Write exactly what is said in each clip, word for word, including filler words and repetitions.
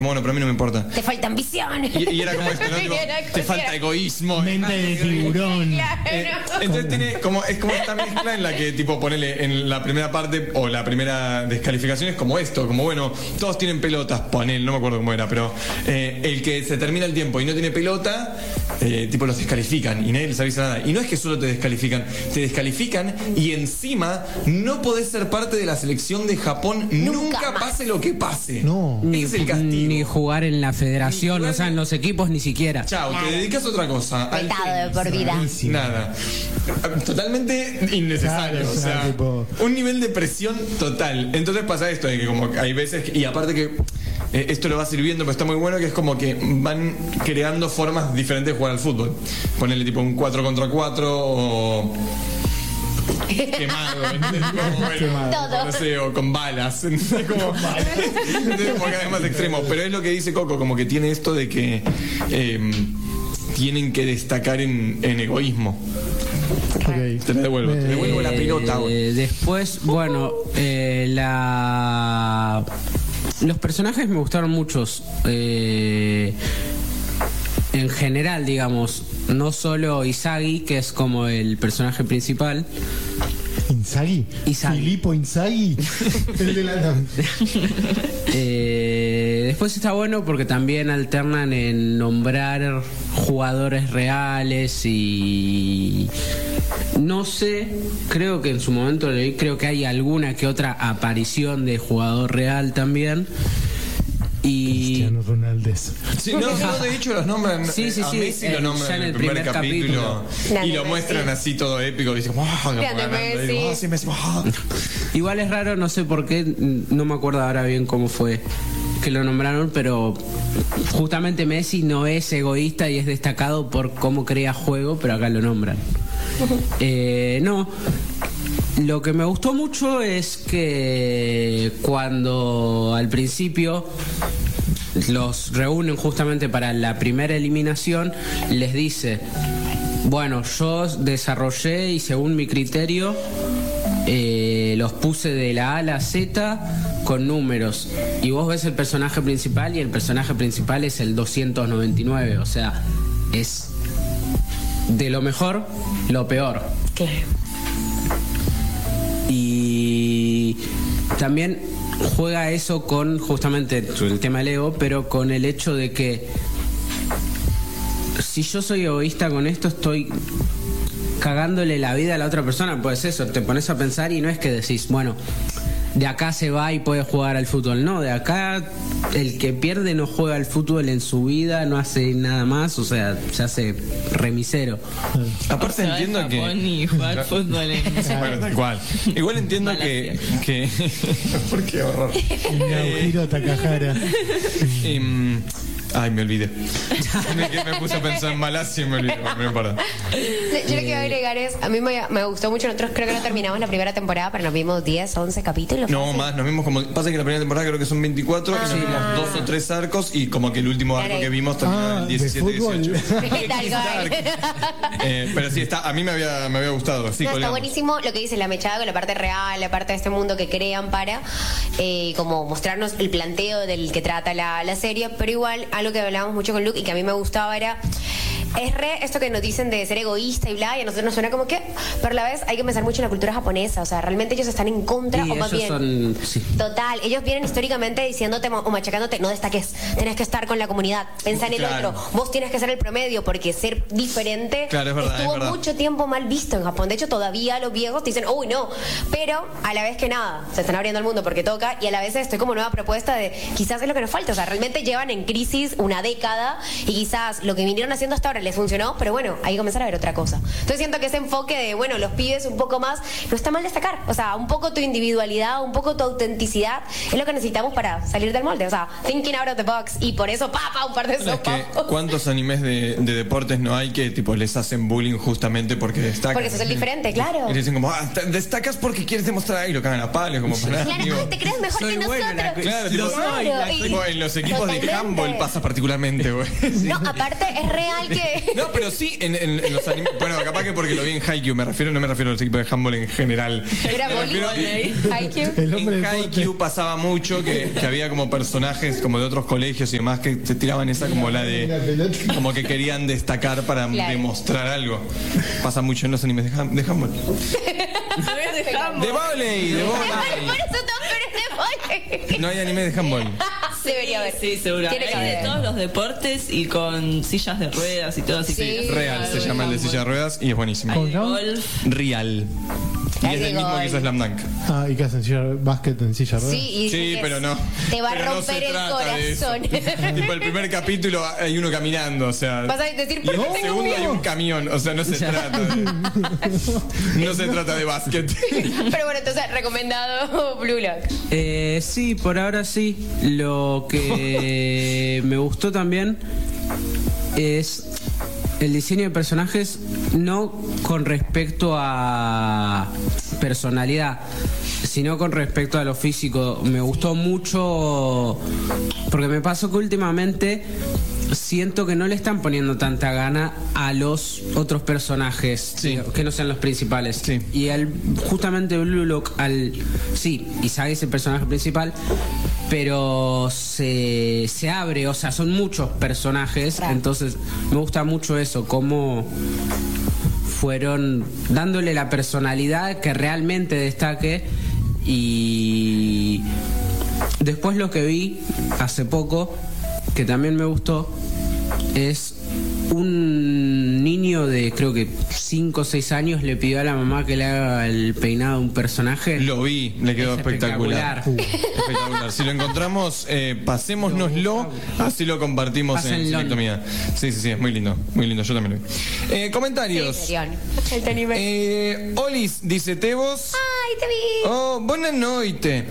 Bueno, pero a mí no me importa. Te falta ambición. Y, y era como esto, ¿no? Tipo, te falta egoísmo. Mente de tiburón. Eh, entonces tiene como, es como esta mezcla en la que, tipo, ponele en la primera parte o la primera descalificación es como esto, como bueno, todos tienen pelotas, ponele, no me acuerdo cómo era, pero eh, el que se termina el tiempo y no tiene pelota, eh, tipo los descalifican y nadie les avisa nada. Y no es que solo te descalifican, te descalifican y encima no podés ser parte de la selección de Japón nunca, nunca pase lo que pase. No. Ni, Es el castigo. ni jugar en la federación, Ni jugar- o sea, en los equipos ni siquiera. Chao, Claro. te dedicas a otra cosa. al Vetado de tenis. por vida. Buenísimo. Nada. Totalmente innecesario. Claro, o sea, o sea, tipo- un nivel de presión total. Entonces pasa esto de que como hay veces, que- y aparte que eh, esto lo va sirviendo, pero está muy bueno, que es como que van creando formas diferentes de jugar al fútbol. Ponerle tipo un cuatro contra cuatro o quemado, ¿entendés? Como, bueno, Quemado. Todo. no sé, o con balas. ¿entendés? Como, ¿entendés? Como cada vez más extremo. Pero es lo que dice Coco, como que tiene esto de que eh, tienen que destacar en, en egoísmo. Ok. Te la devuelvo, te Eh, devuelvo la pelota. güey. Eh, después, bueno, eh, la... los personajes me gustaron muchos. Eh, en general, digamos, no solo Izagi, que es como el personaje principal. Inzaghi. Inzaghi. Filippo Inzaghi. El de la... Eh, después está bueno porque también alternan en nombrar jugadores reales y no sé, creo que en su momento leí, creo que hay alguna que otra aparición de jugador real también. Y Cristiano Ronaldo. Sí, no, no, de hecho los nombran. Sí, eh, sí, a sí, Messi eh, lo nombran ya en el primer, capítulo, Grande y lo muestran Messi. así todo épico. Y dicen, ¡oh! Grande Messi. ¡Oh, sí, Messi! ¡Oh! igual es raro, no sé por qué, no me acuerdo ahora bien cómo fue que lo nombraron, pero justamente Messi no es egoísta y es destacado por cómo crea juego, pero acá lo nombran. Eh, no, lo que me gustó mucho es que cuando al principio los reúnen justamente para la primera eliminación, les dice, bueno, yo desarrollé y según mi criterio eh, los puse de la A a la Z con números. Y vos ves el personaje principal y el personaje principal es el doscientos noventa y nueve. O sea, es de lo mejor, lo peor. Claro. Y también juega eso con justamente el tema del ego, pero con el hecho de que si yo soy egoísta con esto, estoy cagándole la vida a la otra persona. Pues eso, te pones a pensar y no es que decís, bueno, de acá se va y puede jugar al fútbol. No, de acá el que pierde no juega al fútbol en su vida, no hace nada más, o sea, se hace remisero. Aparte Se va a entiendo que. Japón y jugar fútbol en... Bueno, tal cual. Igual entiendo que. que ¿Por qué horror? Naohiro Takahara. Em, Ay, me olvidé. me, me puse a pensar en Malasia y me olvidé. No importa. Yo lo que iba a agregar es, a mí me, me gustó mucho, nosotros creo que no terminamos la primera temporada, pero nos vimos diez, once capítulos. No, fácil. más, nos vimos como. Pasa que la primera temporada creo que son veinticuatro, y nos vimos dos o tres arcos, y como que el último arco Claro. que vimos terminó en Ah, el de diecisiete fútbol. dieciocho. Tal cual. Eh, pero sí, está, a mí me había, me había gustado. Sí, No, está colgamos. buenísimo lo que dice la mechada con la parte real, la parte de este mundo que crean para eh, como mostrarnos el planteo del que trata la, la serie, pero igual algo que hablábamos mucho con Luke y que a mí me gustaba era es re esto que nos dicen de ser egoísta y bla, y a nosotros nos suena como que, pero a la vez hay que pensar mucho en la cultura japonesa, o sea, realmente ellos están en contra, Y o más ellos bien, son- sí. total, ellos vienen históricamente diciéndote o machacándote, no destaques, tenés que estar con la comunidad, pensá en el Claro. otro, vos tienes que ser el promedio, porque ser diferente Claro, es verdad, estuvo es verdad. mucho tiempo mal visto en Japón, de hecho todavía los viejos te dicen, uy no, pero a la vez que nada, se están abriendo al mundo porque toca, y a la vez estoy como nueva propuesta de quizás es lo que nos falta, o sea, realmente llevan en crisis una década y quizás lo que vinieron haciendo hasta ahora les funcionó, pero bueno, hay que comenzar a ver otra cosa. Entonces siento que ese enfoque de, bueno, los pibes un poco más, no está mal destacar, o sea, un poco tu individualidad, un poco tu autenticidad, es lo que necesitamos para salir del molde, o sea, thinking out of the box, y por eso, papa, un par de Es que sopapos. cuántos animes de, de deportes no hay que tipo les hacen bullying justamente porque destacan. Porque eso es el diferente, claro. Y le dicen como, ah, te- destacas porque quieres demostrar y lo cagan a palos, como para Claro, digo, ay, te crees mejor soy que bueno, nosotros. la- Claro, tipo, Lo soy, Claro, la- y- tipo, en los equipos de Totalmente. handball pasa particularmente, güey. No, aparte es real que No, pero sí en, en- en los animes. Bueno, capaz que porque lo vi en Haikyuu, me refiero, no me refiero a los equipos de handball en general. Era Me refiero- voleibol. Haikyuu. El hombre En deporte. Haikyuu pasaba mucho que, que había como personajes como de otros colegios y demás que se tiraban esa como la La de pelota. como que querían destacar para Claro. demostrar algo. Pasa mucho en los animes de, ham- de handball. De volei, de Por volei. eso todos pero de No hay anime de handball. Debería haber. Sí, seguro. Tiene que Hay de haber. todos los deportes y con sillas de ruedas y todo así. Sí. que- Real se llama el de silla de ruedas y es buenísimo. Hay de ¿Cómo? golf. Real. Y Hay es de del mismo gol. que hizo Slam Dunk. Ah, y que hacen silla, básquet en silla de ruedas. Sí, y Sí, dice que pero no. Te va a Pero no romper se el trata de eso. corazón. Tipo, el primer capítulo hay uno caminando, o sea. Vas a decir, Y ¿por en qué el tengo segundo hay miedo? un camión, o sea, no se trata de. No se trata de básquet. Pero bueno, entonces, recomendado Blue Lock. Eh, sí, por ahora sí. Lo que me gustó también es el diseño de personajes, no con respecto a personalidad, sino con respecto a lo físico. Me gustó mucho porque me pasó que últimamente siento que no le están poniendo tanta gana a los otros personajes Sí. que no sean los principales. Sí. Y al justamente Blue Lock, al sí, Isagi es el personaje principal, pero se, se abre, o sea, son muchos personajes, Claro. entonces me gusta mucho eso, cómo fueron dándole la personalidad que realmente destaque. Y después lo que vi hace poco, que también me gustó, es un niño de creo que cinco o seis años le pidió a la mamá que le haga el peinado a un personaje. Lo vi, le quedó Es espectacular. espectacular. Espectacular. Si lo encontramos, eh, pasémonoslo, así lo compartimos en Pásenlo. Selectomía. Sí, sí, sí, es muy lindo. Muy lindo, yo también lo vi. Eh, comentarios. Sí, Serión. El anime. Eh, Olis dice Tebos. Ay, te vi. Oh, buenas noches.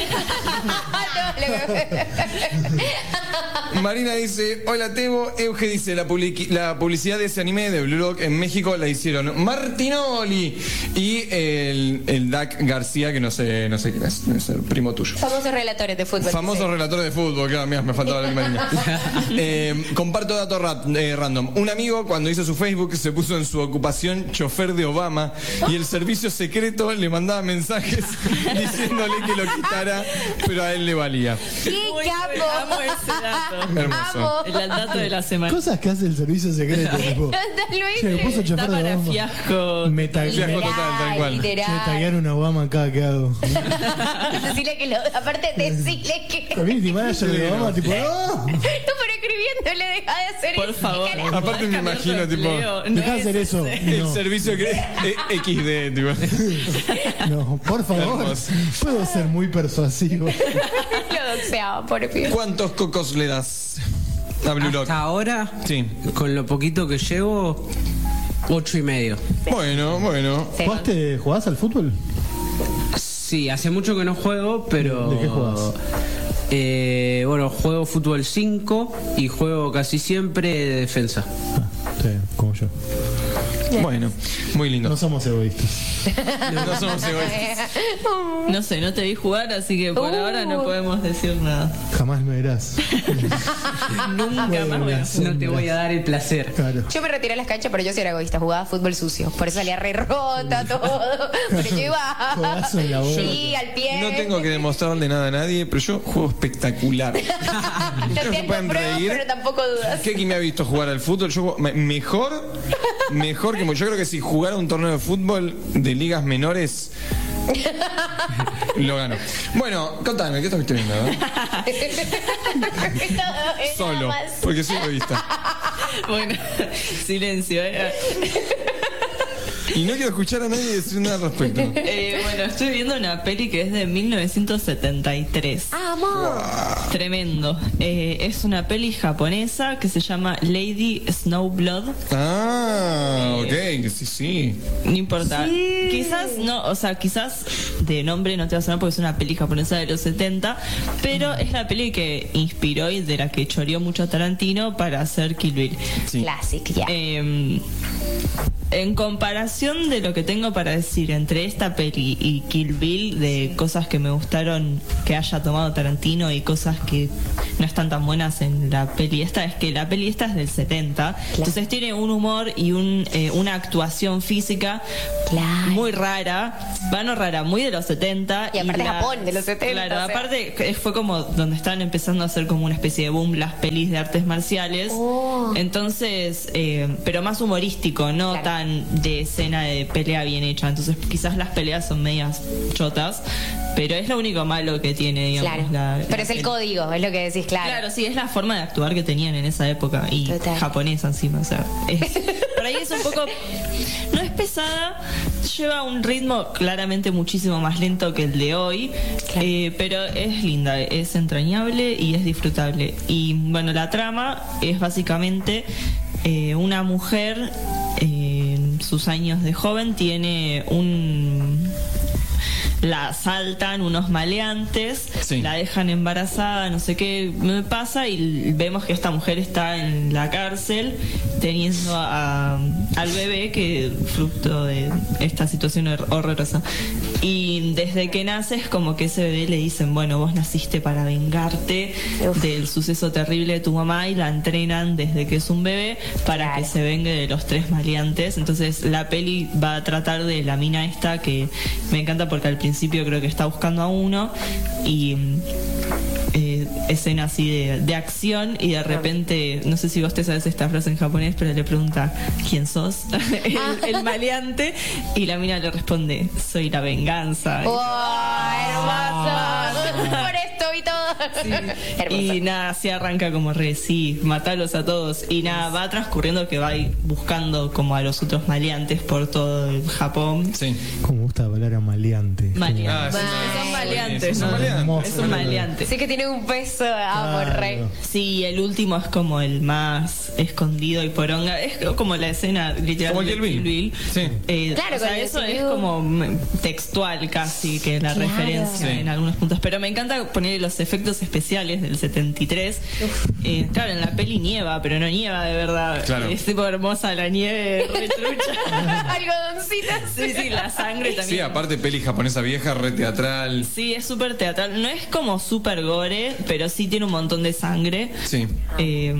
Marina dice, hola Tebo. Euge dice, la, publici- la publicidad de ese anime de Blue Lock en México la hicieron Martinoli y el, el Dak García, que no sé, no sé quién es, debe ser primo tuyo. Famosos relatores de fútbol. Famosos relatores de fútbol, claro, mira, me faltaba la misma línea. Eh, comparto dato ra- eh, random. Un amigo, cuando hizo su Facebook, se puso en su ocupación chofer de Obama y el servicio secreto le mandaba mensajes diciéndole que lo quitara, pero a él le valía. ¡Qué Muy capo! bueno, amo ese dato. Hermoso. Amo. El dato de la semana. Cosas que hace el servicio secreto, tipo. Luis. Che, me puso chofer Está de para Obama. fiasco. Me tag- Fiasco me- total, tal cual. Che, Literal. taguear una Obama acá, ¿qué hago? Decirle que lo. Aparte, decirle que. Community manager de Obama, tipo, ¡no! No, pero escribiéndole, deja de hacer Por eso. favor. Déjale- Aparte me imagino, tipo, Leo, no Deja de es hacer eso. ese. el No, servicio que eh, equis de, tipo. no, por favor. Hermoso. Puedo ser muy persuasivo. Lo doxeaba, por fin. ¿Cuántos cocos le das a Blue Lock? Hasta ahora, Sí. con lo poquito que llevo, ocho y medio. Bueno, bueno. Sí. ¿Jugaste, ¿Jugás al fútbol? Sí, hace mucho que no juego, pero... ¿De qué jugás? Eh, bueno, juego fútbol cinco y juego casi siempre de defensa. Ah, sí, como yo. Bueno, muy lindo. No somos egoístas. No somos egoístas. No sé, no te vi jugar, así que por Uh. ahora no podemos decir nada. Jamás me verás. Nunca más voy a Sí, No te voy a dar el placer. Claro. Yo me retiré a las canchas, pero yo sí era egoísta, jugaba fútbol sucio. Por eso salía re rota todo. Pero yo iba. Codazo en la boca. Sí, al pie. No tengo que demostrarle nada a nadie, pero yo juego espectacular. No se tengo pueden pruebas, reír. pero tampoco dudas. Keki me ha visto jugar al fútbol. Yo juego me- mejor, mejor que yo creo que si jugara un torneo de fútbol de ligas menores, lo gano. Bueno, contame, ¿qué estás viendo? eh? Solo, porque soy egoísta. Bueno, silencio. ¿eh? Y no quiero escuchar a nadie decir nada al respecto. Eh, bueno, estoy viendo una peli que es de mil novecientos setenta y tres. Amor. Tremendo. Eh, es una peli japonesa que se llama Lady Snowblood. Ah, ok, sí, sí. No importa. Quizás no, o sea, quizás de nombre no te va a sonar porque es una peli japonesa de los setenta, pero es la peli que inspiró y de la que choreó mucho Tarantino para hacer Kill Bill. Sí. Classic, ya. Eh, en comparación de lo que tengo para decir entre esta peli y Kill Bill, de cosas que me gustaron que haya tomado Tarantino y cosas que no están tan buenas en la peli esta, es que la peli esta es del setenta, entonces tiene un humor y un, eh, una actuación física Claro. muy rara, bueno, rara, muy de los setenta. Y aparte Japón, de los setenta, Claro, o sea. aparte que fue como donde estaban empezando a hacer como una especie de boom las pelis de artes marciales. Oh. Entonces, eh, pero más humorístico, no Claro. tan de escena de pelea bien hecha. Entonces, quizás las peleas son medias chotas, pero es lo único malo que tiene, digamos. Claro. la- la Pero es el peli. código, es lo que decís, claro. Claro, sí, es la forma de actuar que tenían en esa época y Total. japonesa encima, o sea, es- por ahí es un poco, no es pesada, lleva un ritmo claramente muchísimo más lento que el de hoy, Claro. eh, pero es linda, es entrañable y es disfrutable. Y bueno, la trama es básicamente eh, una mujer eh, en sus años de joven tiene un... La asaltan unos maleantes, Sí. la dejan embarazada, no sé qué me pasa, y vemos que esta mujer está en la cárcel teniendo a- al bebé que fruto de esta situación hor- horrorosa. Y desde que nace es como que ese bebé le dicen, bueno, vos naciste para vengarte Uf. del suceso terrible de tu mamá, y la entrenan desde que es un bebé para Claro. que se vengue de los tres maleantes. Entonces la peli va a tratar de la mina esta, que me encanta porque al principio creo que está buscando a uno y eh, escena así de, de acción, y de repente, no sé si vos te sabes esta frase en japonés, pero le pregunta ¿quién sos? el, el maleante, y la mina le responde soy la venganza. ¡Wow! ¡Hermoso! Por esto y todo. Hermoso. Y nada, así arranca como re, sí, matarlos a todos. Y nada, va transcurriendo que va ahí buscando como a los otros maleantes por todo el Japón. Sí. Como me gusta la palabra maleante. Maleantes. Ah, sí, Son no. maleantes, Son ¿no? maleantes. Es un maleante. Sí que tiene un peso, amo, Claro. re. Sí, el último es como el más escondido y poronga. Es como la escena literal Como de Kill Bill. Kill Bill. Sí. Eh, Claro, o sea, con el eso Kill es Bill. como mm, textual casi que la Claro. referencia Sí. en algunos puntos. Pero me encanta poner los efectos especiales del setenta y tres. Eh, claro, en la peli nieva, pero no nieva de verdad. Claro. Es tipo hermosa la nieve, re trucha. Algodoncitas. Sí, sí, la sangre también. Sí, aparte peli japonesa vieja, re teatral. Sí, es súper teatral. No es como súper gore, pero sí tiene un montón de sangre. Sí. Eh,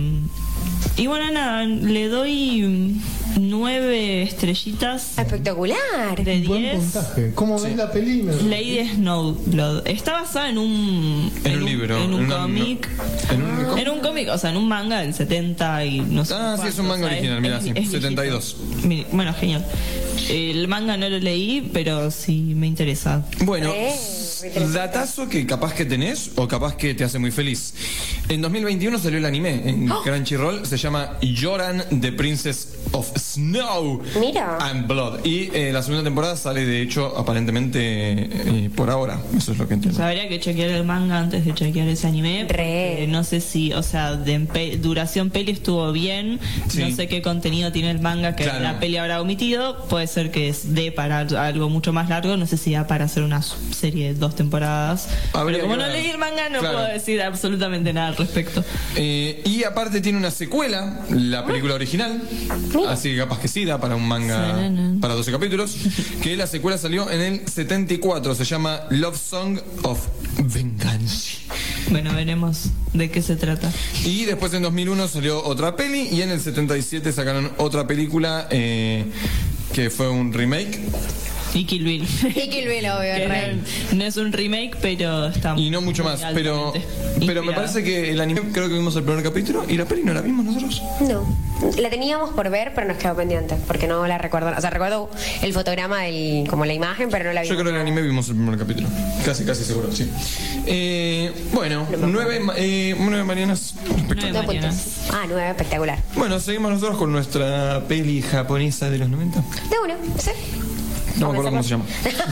y bueno, nada, le doy mm, nueve estrellitas Espectacular. de Buen diez. puntaje. ¿Cómo ves la peli? Me- Lady Snowblood. Está basada en un... En un libro. En un en una- cómic. En un, En un cómic, o sea, en un manga del setenta y no sé. Ah, sí, es un cuánto, manga o sea, original, mirá, sí, viejito. setenta y dos. Mi- Bueno, genial. El manga no lo leí, pero sí me interesa. Bueno, Eh, muy interesante. datazo que capaz que tenés o capaz que te hace muy feliz. En dos mil veintiuno salió el anime en ¡Oh! Crunchyroll, se llama Yoran the Princess of Snow Mira. and Blood. Y eh, la segunda temporada sale, de hecho, aparentemente eh, por ahora. Eso es lo que O entiendo. sea, habría que chequear el manga antes de chequear ese anime. Re. porque no sé si, o sea, de pe- duración peli estuvo bien. Sí. No sé qué contenido tiene el manga que Claro. la peli habrá omitido. Puede ser que es de para algo mucho más largo. No sé si da para hacer una serie de dos temporadas. Habría Pero como que no ver. leí el manga, no Claro. puedo decir absolutamente nada al respecto. Eh, y aparte tiene una secuela, la película original. Así que capaz que sí da para un manga Sarana. para doce capítulos. Que la secuela salió en el setenta y cuatro. Se llama Love Song of Vengeance. Bueno, veremos de qué se trata. Y después en dos mil uno salió otra peli. Y en el setenta y siete sacaron otra película eh, que fue un remake. Y Kill Bill. Y Kill Bill, obvio, Que re. no, no es un remake, pero está Y no mucho muy más. Pero, altamente pero me inspirada. parece que el anime creo que vimos el primer capítulo. Y la peli no la vimos nosotros. No. La teníamos por ver, pero nos quedó pendiente. Porque no la recuerdo. O sea, recuerdo el fotograma, del, como la imagen, pero no la vi. Yo creo que en el anime vimos el primer capítulo. Casi, casi seguro, sí. Eh, bueno, nueve, ma- eh, nueve Marianas. Nueve Nueve puntos. Marianas. Ah, nueve, espectacular. Bueno, seguimos nosotros con nuestra peli japonesa de los noventa. De uno, sí. No me acuerdo cómo se llama.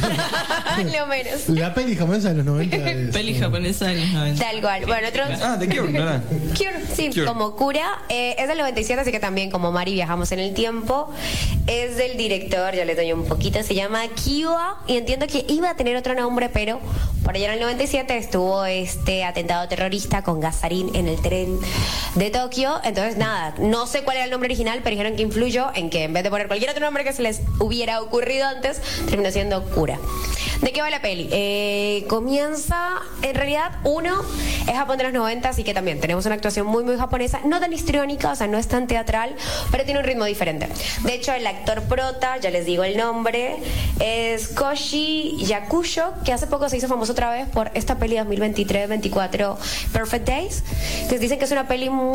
Lo menos. La peli japonesa de los noventa. es- Peli japonesa de los noventa. Tal cual. Bueno, otro. Ah, de Cure, ¿verdad? Cure, sí, Cure. como cura. Eh, es del noventa y siete, así que también como Mari viajamos en el tiempo. Es del director, yo le doy un poquito, se llama Kiwa. Y entiendo que iba a tener otro nombre, pero por Por allá en el noventa y siete estuvo este atentado terrorista con gasarín en el tren de Tokio. Entonces, nada, no sé cuál era el nombre original, pero dijeron que influyó en que en vez de poner cualquier otro nombre que se les hubiera ocurrido antes, terminó siendo Kura. ¿De qué va la peli? Eh, comienza, en realidad, uno es Japón de los noventa, así que también tenemos una actuación muy, muy japonesa, no tan histriónica, o sea, no es tan teatral, pero tiene un ritmo diferente. De hecho, el actor prota, ya les digo el nombre, es Koshi Yakusho, que hace poco se hizo famoso otra vez por esta peli dos mil veintitrés veinticuatro, Perfect Days, que dicen que es una peli muy